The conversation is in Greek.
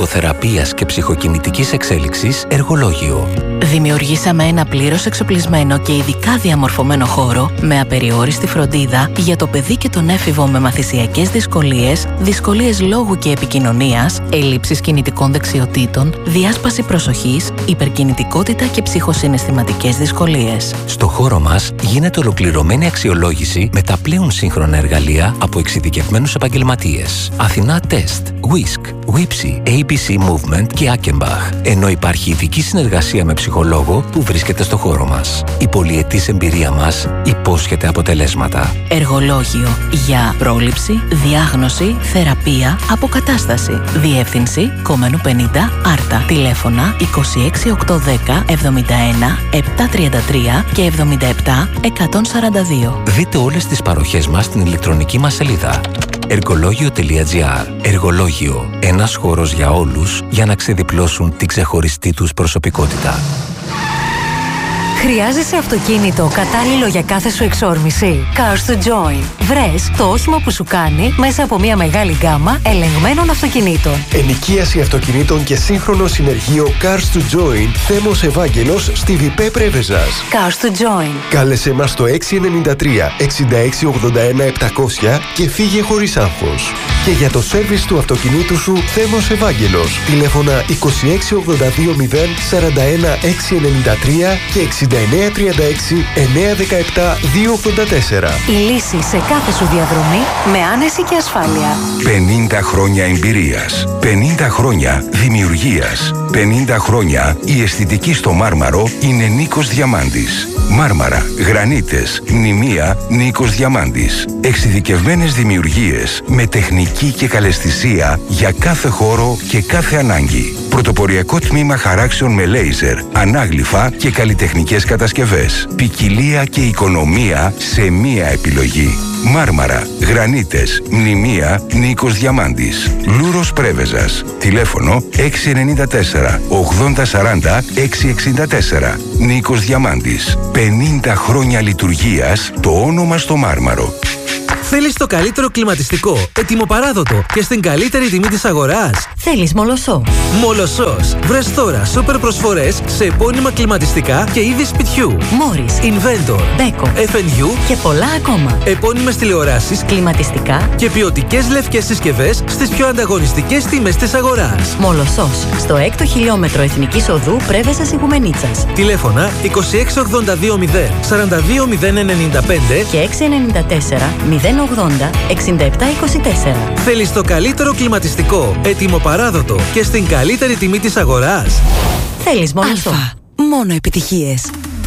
λογοθεραπείας και ψυχοκινητικής εξέλιξης Εργολόγιο. Δημιουργήσαμε ένα πλήρως εξοπλισμένο και ειδικά διαμορφωμένο χώρο με απεριόριστη φροντίδα για το παιδί και τον έφηβο με μαθησιακές δυσκολίες, δυσκολίες λόγου και επικοινωνίας, ελλείψεις κινητικών δεξιοτήτων, διάσπαση προσοχής, υπερκινητικότητα και ψυχοσυναισθηματικές δυσκολίες. Στο χώρο μας γίνεται ολοκληρωμένη αξιολόγηση με τα πλέον σύγχρονα εργαλεία από εξειδικευμένους επαγγελματίες. Αθηνά Τεστ, Whisk, Whipsy, ABC Movement και Ackenbach. Ενώ υπάρχει ειδική συνεργασία με ψυχολόγο που βρίσκεται στο χώρο μας. Η πολυετής εμπειρία μας υπόσχεται αποτελέσματα. Εργολόγιο για πρόληψη, διάγνωση, θεραπεία, αποκατάσταση. Διεύθυνση Κομμένου 50 Άρτα. Τηλέφωνα 26810 71 733 και 77 142. Δείτε όλες τις παροχές μας στην ηλεκτρονική μας σελίδα. Εργολόγιο.gr. Εργολόγιο. Ένας χώρος για όλους για να ξεδιπλώσουν την ξεχωριστή τους προσωπικότητα. Χρειάζεσαι αυτοκίνητο κατάλληλο για κάθε σου εξόρμηση? Cars to Join. Βρες το όχημα που σου κάνει μέσα από μια μεγάλη γκάμα ελεγμένων αυτοκινήτων. Ενοικίαση αυτοκινήτων και σύγχρονο συνεργείο Cars to Join. Θέμος Ευάγγελος στη Βιπέ Πρέβεζας. Cars to Join. Κάλεσε μας στο 693 6681 700 και φύγε χωρίς άγχος. Και για το σέρβις του αυτοκινήτου σου, Θέμος Ευάγγελος. Τηλέφωνα 26820 041 693 και 6936 917 284. Η λύση σε κάθε σου διαδρομή με άνεση και ασφάλεια. 50 χρόνια εμπειρίας, 50 χρόνια δημιουργίας, 50 χρόνια η αισθητική στο Μάρμαρο είναι Νίκος Διαμάντης. Μάρμαρα, γρανίτες, μνημεία Νίκος Διαμάντης. Εξειδικευμένες δημιουργίες με τεχνική και καλαισθησία για κάθε χώρο και κάθε ανάγκη. Πρωτοποριακό τμήμα χαράξεων με λέιζερ, ανάγλυφα και καλλιτεχνικές κατασκευές. Ποικιλία και οικονομία σε μία επιλογή. Μάρμαρα, γρανίτες, μνημεία Νίκος Διαμάντης. Λούρος Πρέβεζας. Τηλέφωνο 694 8040 664. Νίκος Διαμάντης. 50 χρόνια λειτουργίας, το όνομα στο Μάρμαρο. Θέλεις το καλύτερο κλιματιστικό, ετοιμοπαράδοτο και στην καλύτερη τιμή της αγοράς? Θέλεις Μολοσσό. Μολοσσός. Βρες τώρα σούπερ προσφορές σε επώνυμα κλιματιστικά και είδη σπιτιού. Μόρις, Inventor, Beko, FNU και πολλά ακόμα. Επώνυμες τηλεοράσεις, Κλιματιστικά και ποιοτικές λευκές συσκευές στις πιο ανταγωνιστικές τιμές της αγοράς. Μολοσσός. Στο 6ο χιλιόμετρο Εθνικής Οδού Πρέβεζας Ιγουμενίτσας. Τηλέφωνα 26820 42095 και 694 080 6724. Θέλεις το καλύτερο κλιματιστικό, ετοιμοπαράδοτο και στην καλύτερη τιμή της αγοράς? Θέλεις Μολοσσό. Μόνο επιτυχίες.